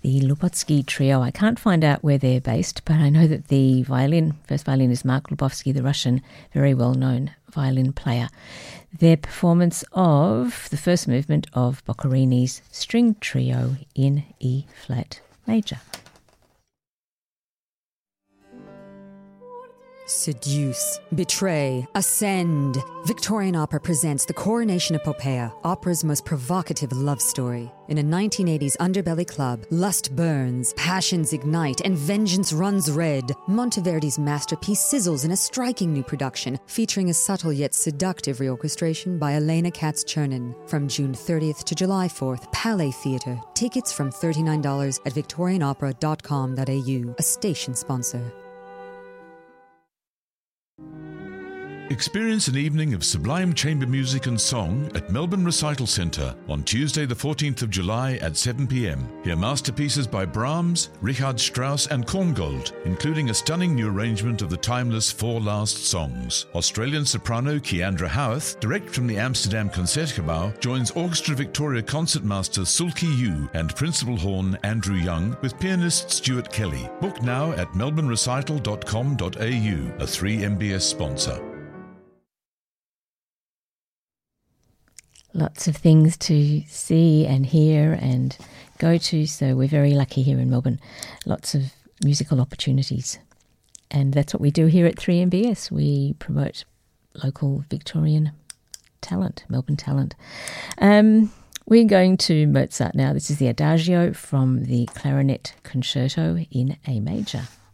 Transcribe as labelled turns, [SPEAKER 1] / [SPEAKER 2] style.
[SPEAKER 1] the Lubotsky Trio. I can't find out where they're based, but I know that the first violin is Mark Lubovsky, the Russian, very well-known violin player. Their performance of the first movement of Boccherini's String Trio in E-flat major.
[SPEAKER 2] Seduce, betray, ascend. Victorian Opera presents The Coronation of Poppaea, opera's most provocative love story. In a 1980s underbelly club, lust burns, passions ignite, and vengeance runs red. Monteverdi's masterpiece sizzles in a striking new production, featuring a subtle yet seductive reorchestration by Elena Katz-Chernin. From June 30th to July 4th, Palais Theatre. Tickets from $39 at victorianopera.com.au, a station sponsor.
[SPEAKER 3] Experience an evening of sublime chamber music and song at Melbourne Recital Centre on Tuesday the 14th of July at 7 p.m. Hear masterpieces by Brahms, Richard Strauss and Korngold, including a stunning new arrangement of the timeless Four Last Songs. Australian soprano Keandra Howarth, direct from the Amsterdam Concertgebouw, joins Orchestra Victoria concertmaster Sulki Yu and principal horn Andrew Young with pianist Stuart Kelly. Book now at melbournerecital.com.au, a 3MBS sponsor.
[SPEAKER 1] Lots of things to see and hear and go to, so we're very lucky here in Melbourne. Lots of musical opportunities. And that's what we do here at 3MBS. We promote local Victorian talent, Melbourne talent. We're going to Mozart now. This is the Adagio from the Clarinet Concerto in A major.